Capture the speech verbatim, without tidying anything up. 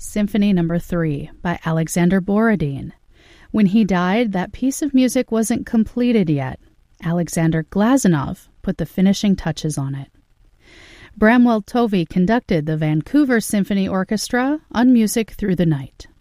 Symphony Number three by Alexander Borodin. When he died, that piece of music wasn't completed yet. Alexander Glazunov put the finishing touches on it. Bramwell Tovey conducted the Vancouver Symphony Orchestra on Music Through the Night.